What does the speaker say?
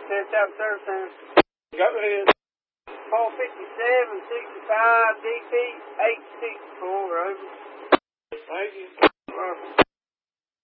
Test out service center. Go ahead. Call 5765 DP 864, over. Thank you.